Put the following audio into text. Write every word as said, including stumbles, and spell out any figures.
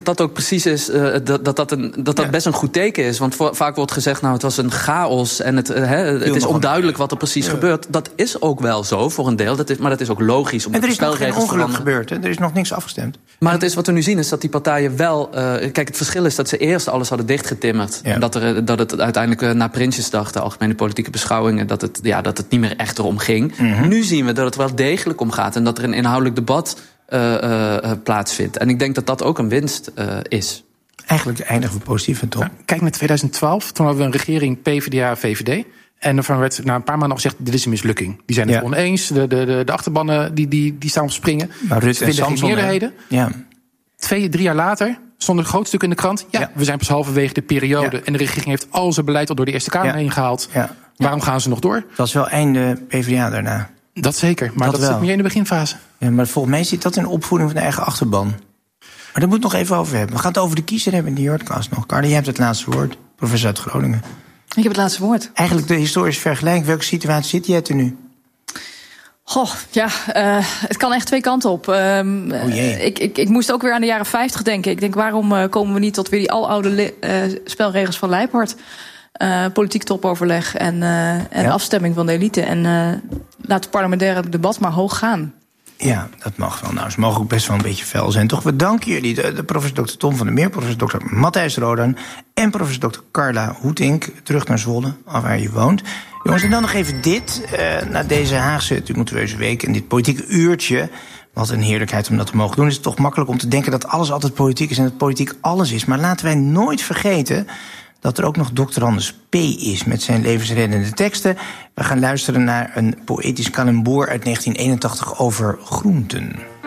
dat ook precies is, uh, dat dat, dat, een, dat, dat ja. best een goed teken is. Want voor, vaak wordt gezegd, nou, het was een chaos en het, uh, he, het is onduidelijk wat er precies ja. gebeurt. Dat is ook wel zo, voor een deel. Dat is, maar dat is ook logisch. Om en er is nog geen ongeluk te gebeurd, hè? Er is nog niks afgestemd. Maar het is wat we nu zien, is dat die partijen wel... Uh, kijk, het verschil is dat ze eerst alles hadden dichtgetimmerd. Ja. En dat, er, dat het uiteindelijk uh, na Prinsjesdag, de algemene politieke beschouwingen... dat het, ja, dat het niet meer echt erom ging. Mm-hmm. Nu zien we dat het wel degelijk om gaat. En dat er een inhoudelijk debat uh, uh, plaatsvindt. En ik denk dat dat ook een winst uh, is. Eigenlijk eindigen we positief en toch? Ja, kijk naar twintig twaalf, toen hadden we een regering P v d A V V D... En daarvan werd na een paar maanden al gezegd, dit is een mislukking. Die zijn het ja. oneens, de, de, de, de achterbannen die, die, die staan op springen. Maar Rutte en Samson, geen meerderheden. Ja. Twee, drie jaar later stond een groot stuk in de krant. Ja, ja. we zijn pas halverwege de periode. Ja. En de regering heeft al zijn beleid al door de Eerste Kamer ja. heen gehaald. Ja. Waarom gaan ze nog door? Dat is wel einde P v d A daarna. Dat zeker, maar dat, dat zit meer in de beginfase. Ja, maar volgens mij zit dat in opvoeding van de eigen achterban. Maar daar moet het nog even over hebben. We gaan het over de kiezer hebben in die Jordcast nog. Carla, jij hebt het laatste woord. Professor uit Groningen. Ik heb het laatste woord. Eigenlijk de historische vergelijking. Welke situatie zit jij er nu? Goh, ja, uh, het kan echt twee kanten op. Um, oh jee. Ik, ik, ik moest ook weer aan de jaren vijftig denken. Ik denk, waarom uh, komen we niet tot weer die aloude le- uh, spelregels van Leiphart? Uh, politiek topoverleg en, uh, en ja. afstemming van de elite. En uh, laat het parlementaire debat maar hoog gaan. Ja, dat mag wel. Nou, ze mogen ook best wel een beetje fel zijn. Toch, we danken jullie, de, de professor dokter Tom van der Meer... professor dokter Matthijs Rodan en professor dokter Carla Hoetink. Terug naar Zwolle, waar je woont. Jongens, en dan nog even dit. Uh, na deze Haagse tumultueuze week en dit politieke uurtje... wat een heerlijkheid om dat te mogen doen... is het toch makkelijk om te denken dat alles altijd politiek is... en dat politiek alles is. Maar laten wij nooit vergeten... dat er ook nog dokter Anders P. is met zijn levensreddende teksten. We gaan luisteren naar een poëtisch calembour uit negentien eenentachtig over groenten.